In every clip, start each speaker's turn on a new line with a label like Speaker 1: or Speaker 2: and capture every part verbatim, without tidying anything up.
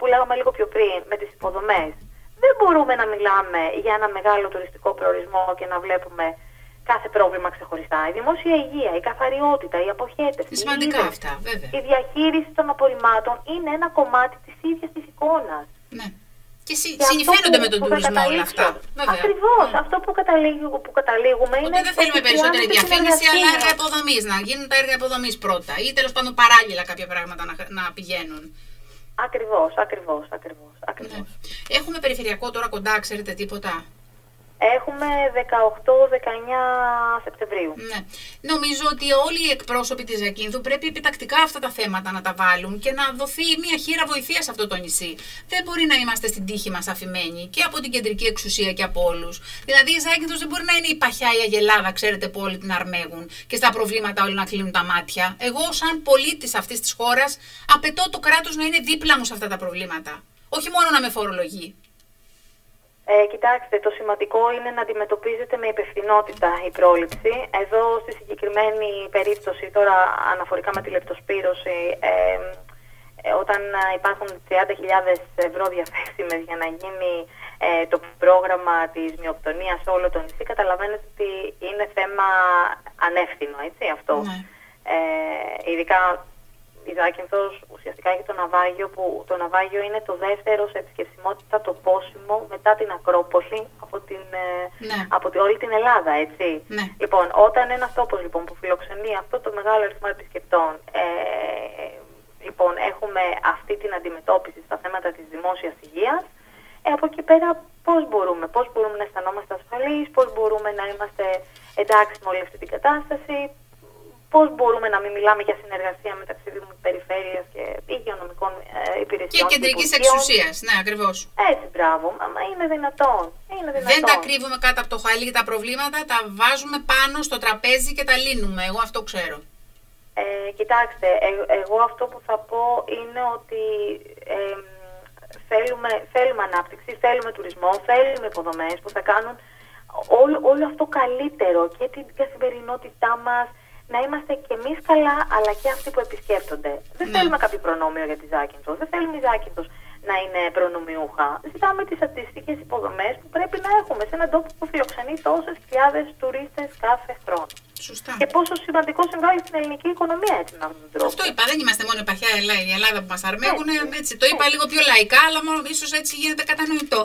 Speaker 1: που λέγαμε λίγο πιο πριν με τις υποδομές. Δεν μπορούμε να μιλάμε για ένα μεγάλο τουριστικό προορισμό και να βλέπουμε κάθε πρόβλημα ξεχωριστά. Η δημόσια υγεία, η καθαριότητα, η αποχέτευση,
Speaker 2: σημαντικά
Speaker 1: η,
Speaker 2: αυτά, βέβαια.
Speaker 1: η διαχείριση των απορριμμάτων είναι ένα κομμάτι της ίδιας της εικόνας.
Speaker 2: Ναι. Και, συ, και συνυφαίνονται με τον τουρισμό όλα αυτά.
Speaker 1: Ακριβώς.
Speaker 2: Mm.
Speaker 1: Αυτό που, καταλήγουμε, που καταλήγουμε
Speaker 2: Ότι
Speaker 1: είναι.
Speaker 2: Δεν θέλουμε περισσότερη διαφήμιση, αλλά έργα υποδομής. Να γίνουν τα έργα υποδομής πρώτα. Ή τέλος πάντων παράλληλα κάποια πράγματα να, να πηγαίνουν.
Speaker 1: Ακριβώς, ακριβώς, ακριβώς. ακριβώς.
Speaker 2: Ναι. Έχουμε περιφερειακό τώρα κοντά, ξέρετε τίποτα?
Speaker 1: Έχουμε δεκαοκτώ δεκαεννιά Σεπτεμβρίου.
Speaker 2: Ναι. Νομίζω ότι όλοι οι εκπρόσωποι της Ζακύνθου πρέπει επιτακτικά αυτά τα θέματα να τα βάλουν και να δοθεί μια χείρα βοηθείας σε αυτό το νησί. Δεν μπορεί να είμαστε στην τύχη μας αφημένοι και από την κεντρική εξουσία και από όλους. Δηλαδή η Ζάκυνθος δεν μπορεί να είναι η παχιά η Αγελάδα, ξέρετε, που όλοι την αρμέγουν και στα προβλήματα όλοι να κλείνουν τα μάτια. Εγώ, σαν πολίτης αυτής της χώρας, απαιτώ το κράτος να είναι δίπλα μου σε αυτά τα προβλήματα. Όχι μόνο να με φορολογεί.
Speaker 1: Ε, κοιτάξτε, το σημαντικό είναι να αντιμετωπίζετε με υπευθυνότητα η πρόληψη. Εδώ στη συγκεκριμένη περίπτωση, τώρα αναφορικά με τη λεπτοσπύρωση, ε, ε, όταν υπάρχουν τριάντα χιλιάδες ευρώ διαθέσιμες για να γίνει ε, το πρόγραμμα της μειοκτονίας σε όλο το νησί, καταλαβαίνετε ότι είναι θέμα ανεύθυνο, έτσι, αυτό.
Speaker 2: Ναι.
Speaker 1: Ε, ειδικά η Ζάκυνθος ουσιαστικά έχει το ναυάγιο, που το ναυάγιο είναι το δεύτερο σε επισκεψιμότητα τοπόσιμο μετά την Ακρόπολη από, την,
Speaker 2: ναι.
Speaker 1: από τη, όλη την Ελλάδα, έτσι.
Speaker 2: Ναι.
Speaker 1: Λοιπόν, όταν ένας τόπος λοιπόν, που φιλοξενεί αυτό το μεγάλο αριθμό επισκεπτών, ε, λοιπόν, έχουμε αυτή την αντιμετώπιση στα θέματα της δημόσιας υγείας, ε, από εκεί πέρα πώς μπορούμε, πώς μπορούμε να αισθανόμαστε ασφαλείς, πώς μπορούμε να είμαστε εντάξει με όλη αυτή την κατάσταση, πώς μπορούμε να μην μιλάμε για συνεργασία μεταξύ περιφέρειας και υγειονομικών ε, υπηρεσιών.
Speaker 2: Και κεντρικής εξουσίας, ναι, ακριβώς.
Speaker 1: Έτσι, μπράβο. Μα είναι δυνατόν. είναι δυνατόν.
Speaker 2: Δεν τα κρύβουμε κάτω από το χαλί τα προβλήματα, τα βάζουμε πάνω στο τραπέζι και τα λύνουμε. Εγώ αυτό ξέρω.
Speaker 1: Ε, κοιτάξτε, ε, εγώ αυτό που θα πω είναι ότι ε, θέλουμε, θέλουμε ανάπτυξη, θέλουμε τουρισμό, θέλουμε υποδομές που θα κάνουν όλο, όλο αυτό καλύτερο και την καθημερινότητά μας. Να είμαστε κι εμείς καλά, αλλά και αυτοί που επισκέπτονται. Δεν
Speaker 2: ναι.
Speaker 1: θέλουμε κάποιο προνόμιο για τη Ζάκυνθος. Δεν θέλουμε η Ζάκυνθος να είναι προνομιούχα. Ζητάμε τις αντίστοιχες υποδομές που πρέπει να έχουμε σε έναν τόπο που φιλοξενεί τόσες χιλιάδες τουρίστες κάθε χρόνο.
Speaker 2: Σωστά.
Speaker 1: Και πόσο σημαντικό συμβάλλει στην ελληνική οικονομία έτσι με αυτόν τον τρόπο.
Speaker 2: Αυτό είπα. Δεν είμαστε μόνο η παχιά η Ελλάδα που μας αρμέγουν. Έτσι, έτσι, το είπα έτσι. Λίγο πιο λαϊκά, αλλά μόνο ίσως έτσι γίνεται κατανοητό.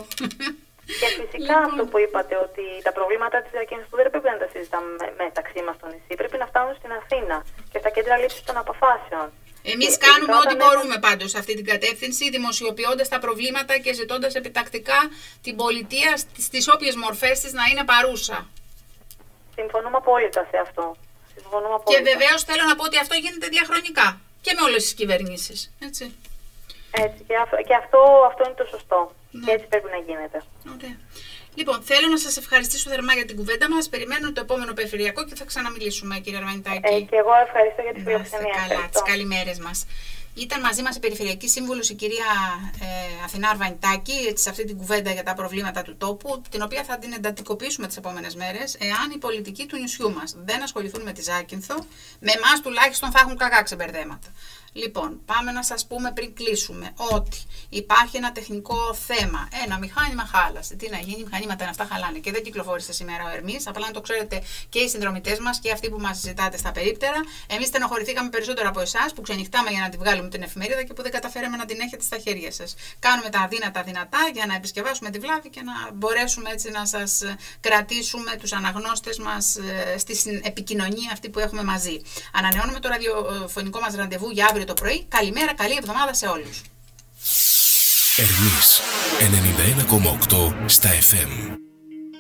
Speaker 1: Και φυσικά λοιπόν. Αυτό που είπατε, ότι τα προβλήματα της Ζακύνθου δεν πρέπει να τα συζητάμε μεταξύ μας στο νησί, πρέπει να φτάνουν στην Αθήνα και στα κέντρα λήψης των αποφάσεων.
Speaker 2: Εμείς και κάνουμε ό,τι έχουμε... μπορούμε πάντως σε αυτή την κατεύθυνση, δημοσιοποιώντας τα προβλήματα και ζητώντας επιτακτικά την πολιτεία στις όποιες μορφές της να είναι παρούσα.
Speaker 1: Συμφωνούμε απόλυτα σε αυτό. Συμφωνούμε απόλυτα.
Speaker 2: Και βεβαίως θέλω να πω ότι αυτό γίνεται διαχρονικά και με όλες τις κυβερνήσεις. Έτσι.
Speaker 1: Έτσι, και, αυτό, και αυτό, αυτό είναι το σωστό. Ναι. Και έτσι πρέπει να γίνεται.
Speaker 2: Ωραία. Λοιπόν, θέλω να σας ευχαριστήσω θερμά για την κουβέντα μας. Περιμένω το επόμενο περιφερειακό και θα ξαναμιλήσουμε, κύριε Αρβανιτάκη.
Speaker 1: Ε, και εγώ ευχαριστώ για τη φιλοξενία.
Speaker 2: Καλά, τις καλημέρες μας. Ήταν μαζί μας η Περιφερειακή Σύμβουλος η κυρία ε, Αθηνά Αρβανιτάκη, σε αυτή την κουβέντα για τα προβλήματα του τόπου, την οποία θα την εντατικοποιήσουμε τις επόμενες μέρες, εάν οι πολιτικοί του νησιού μας δεν ασχοληθούν με τη Ζάκυνθο, με εμάς τουλάχιστον θα έχουν κακά ξεμπερδέματα. Λοιπόν, πάμε να σας πούμε πριν κλείσουμε ότι υπάρχει ένα τεχνικό θέμα, ένα μηχάνημα χάλασε. Τι να γίνει, μηχανήματα είναι αυτά, χαλάνε και δεν κυκλοφόρησε σήμερα ο Ερμής. Απλά να το ξέρετε και οι συνδρομητές μας και αυτοί που μας ζητάτε στα περίπτερα. Εμείς στενοχωρηθήκαμε περισσότερο από εσάς που ξενυχτάμε για να τη βγάλουμε την εφημερίδα και που δεν καταφέραμε να την έχετε στα χέρια σας. Κάνουμε τα αδύνατα δυνατά για να επισκευάσουμε τη βλάβη και να μπορέσουμε έτσι να σας κρατήσουμε τους αναγνώστες μας στη επικοινωνία αυτή που έχουμε μαζί. Ανανεώνουμε το ραδιοφωνικό μας ραντεβού για αύριο το πρωί. Καλημέρα, καλή εβδομάδα σε όλους.
Speaker 3: Ερμής ενενήντα ένα κόμμα οκτώ στα εφ εμ.